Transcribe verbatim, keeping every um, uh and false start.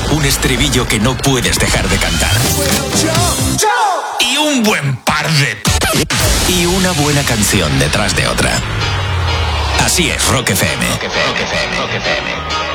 un estribillo que no puedes dejar de cantar. Y un buen par de... Y una buena canción detrás de otra. Así es Rock F M. Rock F M, Rock F M, Rock F M.